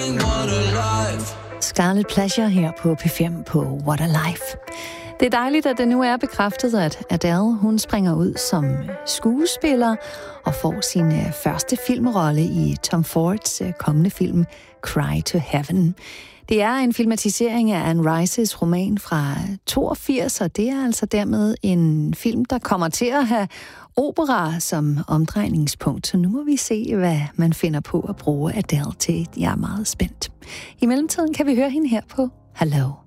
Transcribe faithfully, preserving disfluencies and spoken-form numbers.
Scarlet Pleasure her på P fem på What a Life. Det er dejligt, at det nu er bekræftet, at Adele hun springer ud som skuespiller og får sin første filmrolle i Tom Fords kommende film Cry to Heaven. Det er en filmatisering af Anne Rices roman fra toogfirs, og det er altså dermed en film, der kommer til at have opera som omdrejningspunkt. Så nu må vi se, hvad man finder på at bruge Adele til. Jeg er meget spændt. I mellemtiden kan vi høre hende her på Hello.